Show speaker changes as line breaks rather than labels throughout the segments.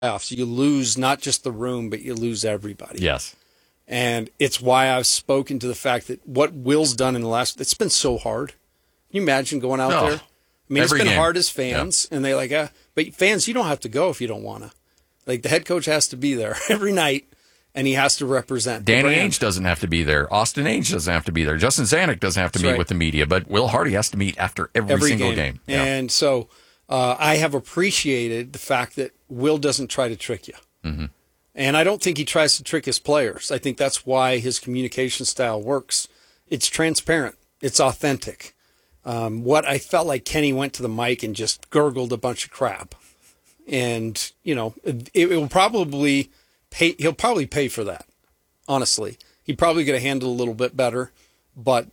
playoffs, you lose not just the room, but you lose everybody.
Yes.
And it's why I've spoken to the fact that what Will's done in the last, it's been so hard. Can you imagine going out there? I mean, it's been hard as fans, and they like, but fans, you don't have to go if you don't want to. Like, the head coach has to be there every night, and he has to represent.
Danny Ainge doesn't have to be there. Austin Ainge doesn't have to be there. Justin Zanuck doesn't have to meet with the media, but Will Hardy has to meet after every single game. Yeah.
And so I have appreciated the fact that Will doesn't try to trick you.
Mm-hmm.
And I don't think he tries to trick his players. I think that's why his communication style works. It's transparent. It's authentic. What I felt like Kenny went to the mic and just gurgled a bunch of crap. And, it will probably pay. He'll probably pay for that, honestly. He probably could have handled it a little bit better. But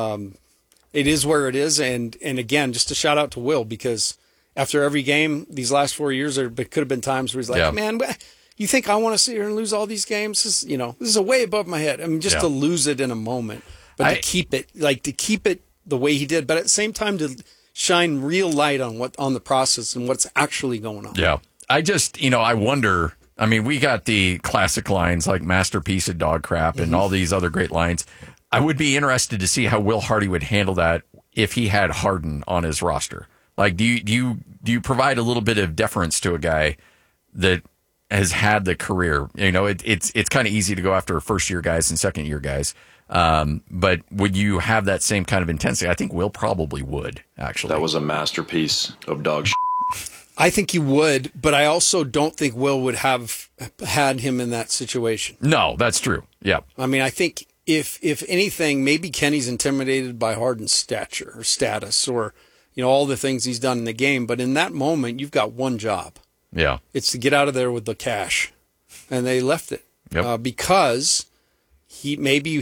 it is where it is. And again, just a shout out to Will, because after every game these last 4 years, there could have been times where he's like, man, you think I want to sit here and lose all these games? This is way above my head. I mean, just to lose it in a moment, but to keep it the way he did, but at the same time to shine real light on the process and what's actually going on.
Yeah. I just, I wonder, I mean, we got the classic lines like masterpiece of dog crap and all these other great lines. I would be interested to see how Will Hardy would handle that if he had Harden on his roster. Like, do you provide a little bit of deference to a guy that has had the career? It's kind of easy to go after first-year guys and second-year guys. But would you have that same kind of intensity? I think Will probably would, actually.
That was a masterpiece of dog shit.
I think he would, but I also don't think Will would have had him in that situation.
No, that's true. Yeah.
I mean, I think if anything, maybe Kenny's intimidated by Harden's stature or status or, all the things he's done in the game. But in that moment, you've got one job.
Yeah.
It's to get out of there with the cash. And they left it because he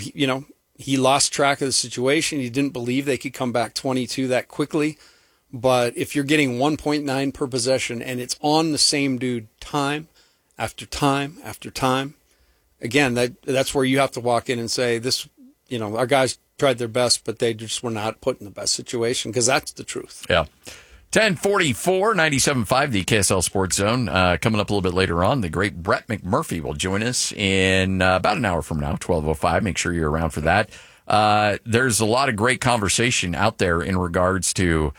lost track of the situation. He didn't believe they could come back 22 that quickly. But if you're getting 1.9 per possession and it's on the same dude time after time after time, again, that's where you have to walk in and say, this, our guys tried their best, but they just were not put in the best situation, because that's the truth.
Yeah. 1044, 97.5, the KSL Sports Zone. Coming up a little bit later on, the great Brett McMurphy will join us in about an hour from now, 12:05. Make sure you're around for that. There's a lot of great conversation out there in regards to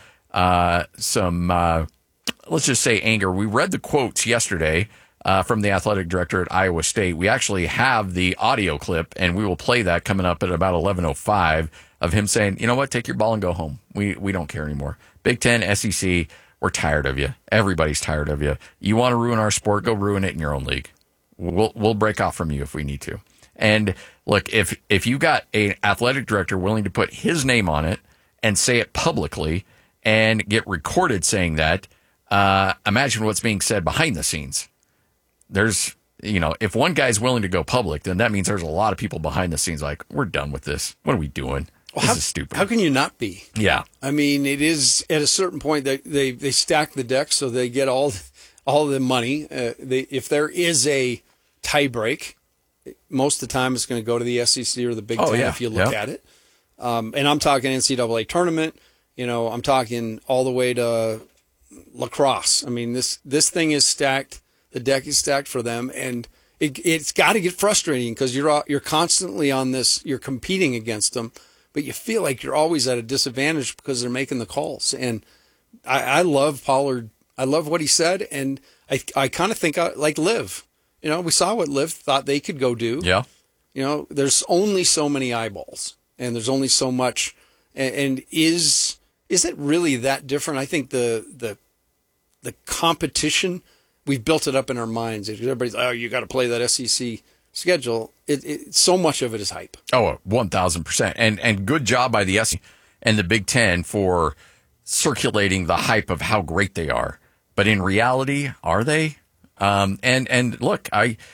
some, let's just say, anger. We read the quotes yesterday from the athletic director at Iowa State. We actually have the audio clip, and we will play that coming up at about 11:05 of him saying, you know what, take your ball and go home. We don't care anymore. Big Ten, SEC, we're tired of you. Everybody's tired of you. You want to ruin our sport? Go ruin it in your own league. We'll break off from you if we need to. And look, if you got an athletic director willing to put his name on it and say it publicly and get recorded saying that, imagine what's being said behind the scenes. There's, if one guy's willing to go public, then that means there's a lot of people behind the scenes like, we're done with this. What are we doing? This is stupid.
How can you not be?
Yeah.
I mean, it is at a certain point that they stack the deck so they get all the money. If there is a tie break, most of the time it's going to go to the SEC or the Big Ten if you look at it. And I'm talking NCAA tournament. I'm talking all the way to lacrosse. I mean, this thing is stacked. The deck is stacked for them, and it's got to get frustrating because you're constantly on this. You're competing against them, but you feel like you're always at a disadvantage because they're making the calls. And I love Pollard. I love what he said, and I kind of think like Liv. We saw what Liv thought they could go do.
Yeah.
There's only so many eyeballs, and there's only so much. And is it really that different? I think the competition, we've built it up in our minds. Everybody's, you got to play that SEC schedule. So much of it is hype.
Oh, 1,000%. And good job by the SEC and the Big Ten for circulating the hype of how great they are. But in reality, are they? And look,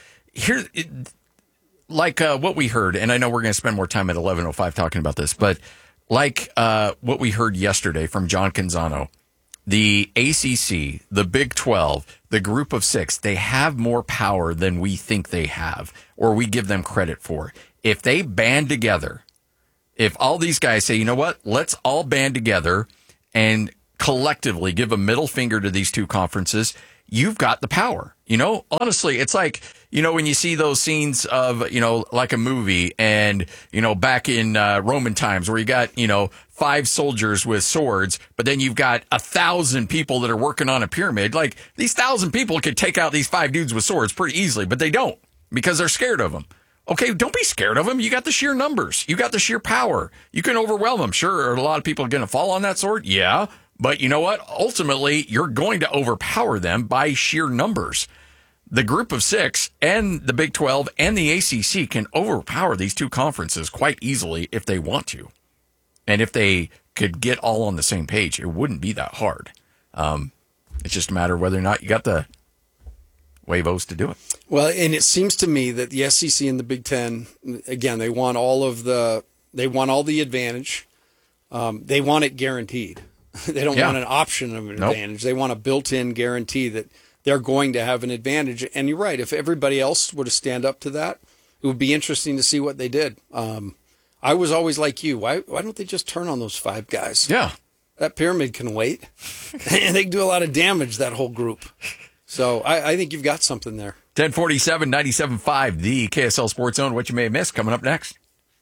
what we heard, and I know we're going to spend more time at 11:05 talking about this, but what we heard yesterday from John Canzano, the ACC, the Big 12, the Group of Six, they have more power than we think they have, or we give them credit for. If they band together, if all these guys say, you know what, let's all band together and collectively give a middle finger to these two conferences, you've got the power. Honestly, it's like, when you see those scenes of, like a movie and, back in Roman times where you got, 5 soldiers with swords, but then you've got 1,000 people that are working on a pyramid. Like, these 1,000 people could take out these 5 dudes with swords pretty easily, but they don't because they're scared of them. Okay, don't be scared of them. You got the sheer numbers. You got the sheer power. You can overwhelm them. Sure, are a lot of people going to fall on that sword? Yeah. But you know what? Ultimately, you're going to overpower them by sheer numbers. The Group of 6 and the Big 12 and the ACC can overpower these 2 conferences quite easily if they want to. And if they could get all on the same page, it wouldn't be that hard. It's just a matter of whether or not you got the huevos to do it.
Well, and it seems to me that the SEC and the Big Ten, again, they want all the advantage. They want it guaranteed. They don't want an option of an advantage. They want a built-in guarantee that they're going to have an advantage. And you're right. If everybody else were to stand up to that, it would be interesting to see what they did. I was always like you. Why don't they just turn on those 5 guys?
Yeah.
That pyramid can wait. And they can do a lot of damage, that whole group. So I think you've got something there.
1047, 97.5, the KSL Sports Zone. What you may have missed coming up next.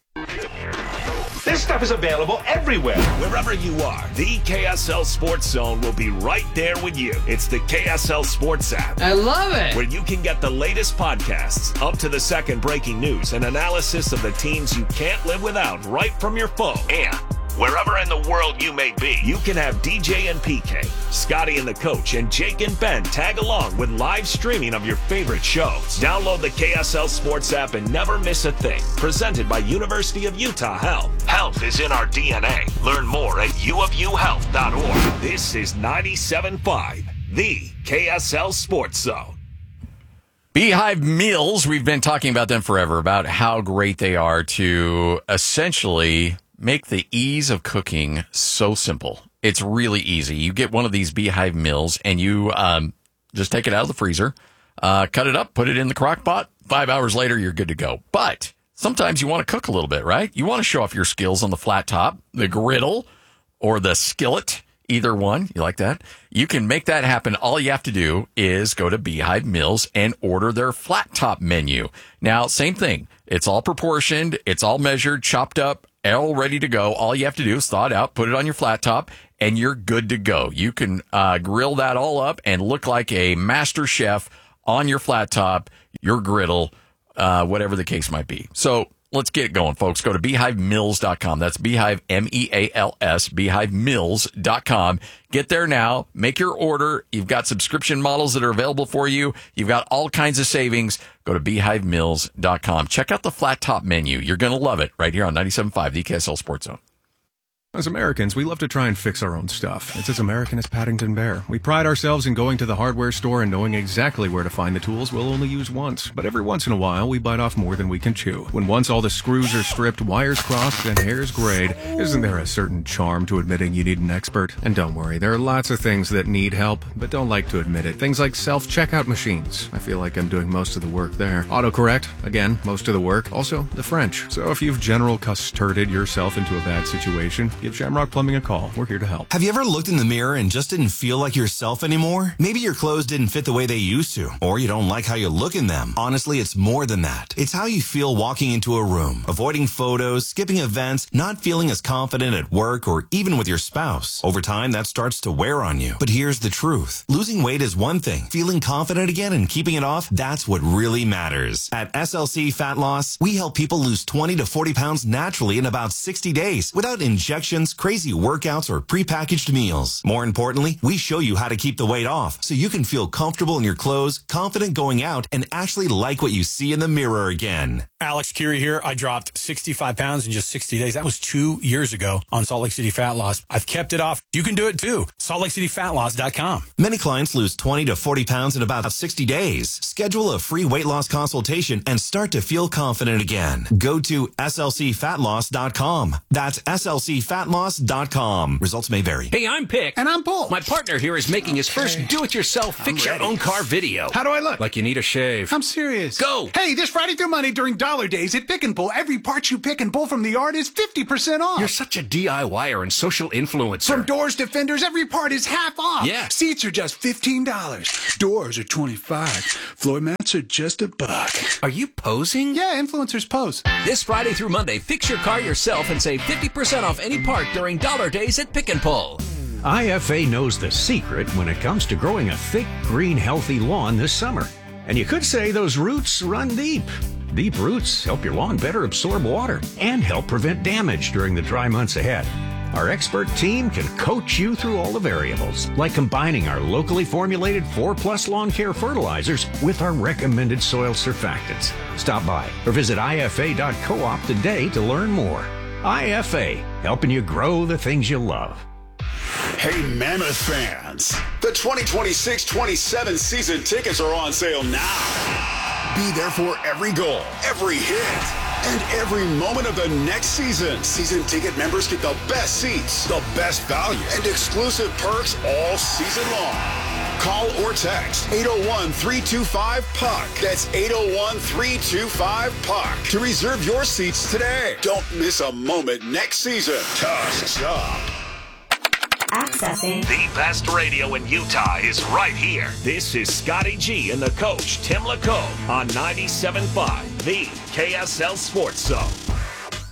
This stuff is available everywhere. Wherever you are, the KSL Sports Zone will be right there with you. It's the KSL Sports app.
I love it.
Where you can get the latest podcasts, up to the second breaking news, and analysis of the teams you can't live without right from your phone. And wherever in the world you may be, you can have DJ and PK, Scotty and the Coach, and Jake and Ben tag along with live streaming of your favorite shows. Download the KSL Sports app and never miss a thing. Presented by University of Utah Health. Health is in our DNA. Learn more at uofuhealth.org. This is 97.5, the KSL Sports Zone.
Beehive Meals, we've been talking about them forever, about how great they are to essentially make the ease of cooking so simple. It's really easy. You get one of these Beehive Meals and you just take it out of the freezer, cut it up, put it in the crock pot. 5 hours later, you're good to go. But sometimes you want to cook a little bit, right? You want to show off your skills on the flat top, the griddle, or the skillet. Either one. You like that? You can make that happen. All you have to do is go to Beehive Meals and order their flat top menu. Now, same thing. It's all proportioned. It's all measured, chopped up, all ready to go. All you have to do is thaw it out, put it on your flat top, and you're good to go. You can grill that all up and look like a master chef on your flat top, your griddle, whatever the case might be. So let's get it going, folks. Go to beehivemills.com. That's Beehive, M-E-A-L-S, beehivemills.com. Get there now. Make your order. You've got subscription models that are available for you. You've got all kinds of savings. Go to beehivemills.com. Check out the flat top menu. You're going to love it right here on 97.5, the KSL Sports Zone.
As Americans, we love to try and fix our own stuff. It's as American as Paddington Bear. We pride ourselves in going to the hardware store and knowing exactly where to find the tools we'll only use once. But every once in a while, we bite off more than we can chew. When once all the screws are stripped, wires crossed, and hairs grayed, isn't there a certain charm to admitting you need an expert? And don't worry, there are lots of things that need help, but don't like to admit it. Things like self-checkout machines. I feel like I'm doing most of the work there. Autocorrect, again, most of the work. Also, the French. So if you've general custarded yourself into a bad situation, give Shamrock Plumbing a call. We're here to help.
Have you ever looked in the mirror and just didn't feel like yourself anymore? Maybe your clothes didn't fit the way they used to, or you don't like how you look in them. Honestly, it's more than that. It's how you feel walking into a room, avoiding photos, skipping events, not feeling as confident at work or even with your spouse. Over time, that starts to wear on you. But here's the truth. Losing weight is one thing. Feeling confident again and keeping it off, that's what really matters. At SLC Fat Loss, we help people lose 20 to 40 pounds naturally in about 60 days without injections, crazy workouts, or prepackaged meals. More importantly, we show you how to keep the weight off so you can feel comfortable in your clothes, confident going out, and actually like what you see in the mirror again.
Alex Curie here. I dropped 65 pounds in just 60 days. That was 2 years ago on Salt Lake City Fat Loss. I've kept it off. You can do it too. SaltLakeCityFatLoss.com.
Many clients lose 20 to 40 pounds in about 60 days. Schedule a free weight loss consultation and start to feel confident again. Go to SLCFatLoss.com. That's SLCFatLoss.com. IFAfatloss.com. Results may vary.
Hey, I'm Pick.
And I'm Paul.
My partner here is making his first do-it-yourself fix-your-own-car video.
How do I look?
Like you need a shave.
I'm serious.
Go!
Hey, this Friday through Monday during Dollar Days at Pick and Pull, every part you pick and pull from the yard is 50% off.
You're such a DIYer and social influencer.
From doors to fenders, every part is half off.
Yeah.
Seats are just $15. Doors are $25. Floor mats are just $1.
Are you posing?
Yeah, influencers pose.
This Friday through Monday, fix your car yourself and save 50% off any part during Dollar Days at Pick and Pull.
IFA knows the secret when it comes to growing a thick, green, healthy lawn this summer. And you could say those roots run deep. Deep roots help your lawn better absorb water and help prevent damage during the dry months ahead. Our expert team can coach you through all the variables, like combining our locally formulated 4+ lawn care fertilizers with our recommended soil surfactants. Stop by or visit IFA.coop today to learn more. IFA, helping you grow the things you love.
Hey, Mammoth fans, the 2026-27 season tickets are on sale now. Be there for every goal, every hit, and every moment of the next season. Season ticket members get the best seats, the best value, and exclusive perks all season long. Call or text 801-325-PUCK. That's 801-325-PUCK to reserve your seats today. Don't miss a moment next season. Tusk's up.
Accessing the best radio in Utah is right here. This is Scotty G and the coach, Tim LaCombe, on 97.5, the KSL Sports Zone.